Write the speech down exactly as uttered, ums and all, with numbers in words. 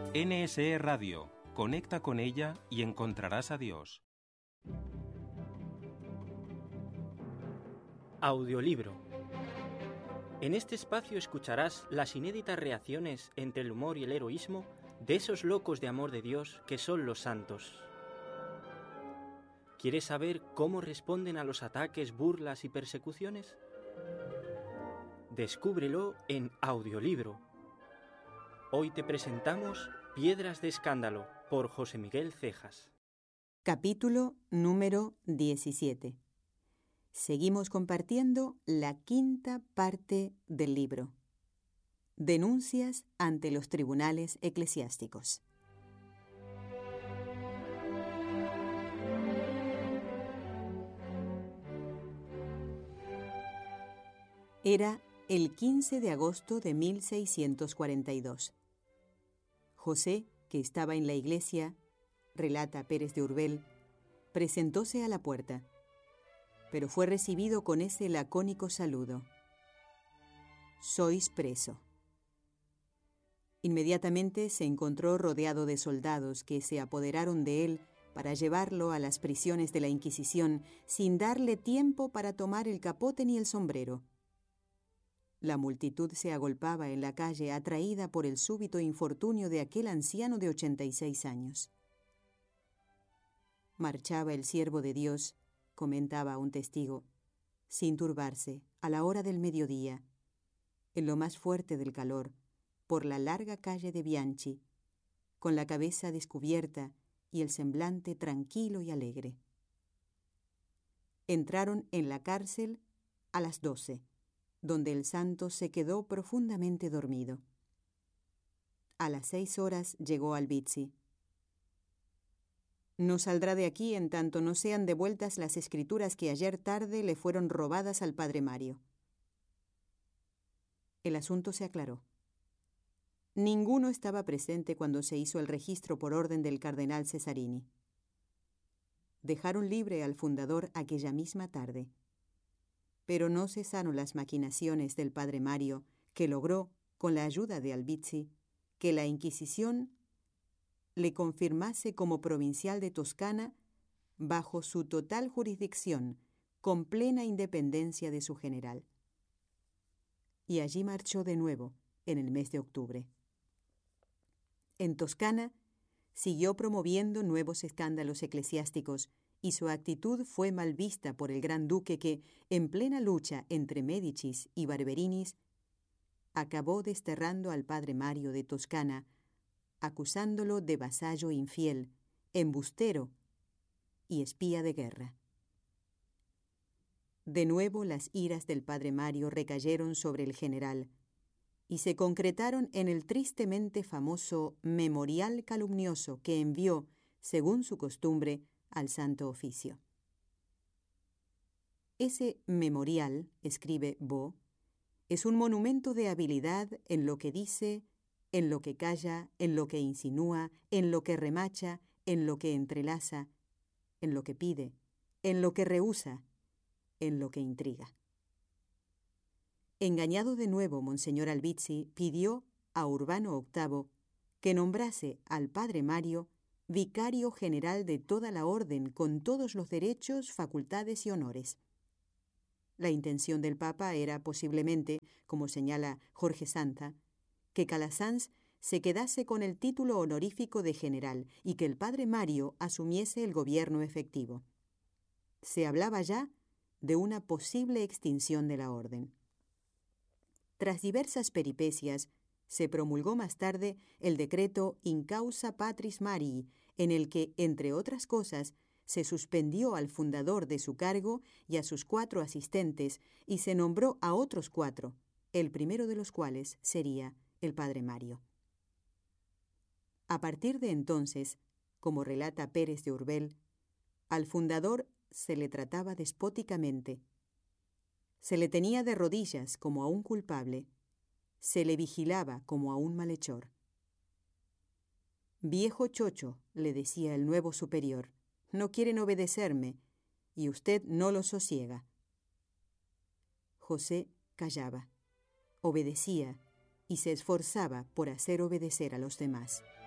N S E Radio. Conecta con ella y encontrarás a Dios. Audiolibro. En este espacio escucharás las inéditas reacciones entre el humor y el heroísmo de esos locos de amor de Dios que son los santos. ¿Quieres saber cómo responden a los ataques, burlas y persecuciones? Descúbrelo en Audiolibro. Hoy te presentamos Piedras de Escándalo por José Miguel Cejas. Capítulo número diecisiete. Seguimos compartiendo la quinta parte del libro. Denuncias ante los tribunales eclesiásticos. Era el quince de agosto de mil seiscientos cuarenta y dos. José, que estaba en la iglesia, relata Pérez de Urbel, presentóse a la puerta, pero fue recibido con ese lacónico saludo: «Sois preso». Inmediatamente se encontró rodeado de soldados que se apoderaron de él para llevarlo a las prisiones de la Inquisición sin darle tiempo para tomar el capote ni el sombrero. La multitud se agolpaba en la calle atraída por el súbito infortunio de aquel anciano de ochenta y seis años. Marchaba el siervo de Dios, comentaba un testigo, sin turbarse, a la hora del mediodía, en lo más fuerte del calor, por la larga calle de Bianchi, con la cabeza descubierta y el semblante tranquilo y alegre. Entraron en la cárcel a las doce, donde el santo se quedó profundamente dormido. A las seis horas llegó Albizzi. No saldrá de aquí en tanto no sean devueltas las escrituras que ayer tarde le fueron robadas al padre Mario. El asunto se aclaró. Ninguno estaba presente cuando se hizo el registro por orden del cardenal Cesarini. Dejaron libre al fundador aquella misma tarde. Pero no cesaron las maquinaciones del padre Mario, que logró, con la ayuda de Albizzi, que la Inquisición le confirmase como provincial de Toscana bajo su total jurisdicción, con plena independencia de su general. Y allí marchó de nuevo, en el mes de octubre. En Toscana siguió promoviendo nuevos escándalos eclesiásticos, y su actitud fue mal vista por el gran duque que, en plena lucha entre Médicis y Barberinis, acabó desterrando al padre Mario de Toscana, acusándolo de vasallo infiel, embustero y espía de guerra. De nuevo las iras del padre Mario recayeron sobre el general y se concretaron en el tristemente famoso memorial calumnioso que envió, según su costumbre, al Santo Oficio. Ese memorial, escribe Bo, es un monumento de habilidad en lo que dice, en lo que calla, en lo que insinúa, en lo que remacha, en lo que entrelaza, en lo que pide, en lo que rehúsa, en lo que intriga. Engañado de nuevo, Monseñor Albizzi pidió a Urbano octavo que nombrase al padre Mario vicario general de toda la orden con todos los derechos, facultades y honores. La intención del Papa era posiblemente, como señala Jorge Santa, que Calasanz se quedase con el título honorífico de general y que el padre Mario asumiese el gobierno efectivo. Se hablaba ya de una posible extinción de la orden. Tras diversas peripecias, se promulgó más tarde el decreto In Causa Patris Marii, en el que, entre otras cosas, se suspendió al fundador de su cargo y a sus cuatro asistentes y se nombró a otros cuatro, el primero de los cuales sería el padre Mario. A partir de entonces, como relata Pérez de Urbel, al fundador se le trataba despóticamente. Se le tenía de rodillas como a un culpable. Se le vigilaba como a un malhechor. «Viejo chocho», le decía el nuevo superior, «no quieren obedecerme, y usted no lo sosiega». José callaba, obedecía y se esforzaba por hacer obedecer a los demás.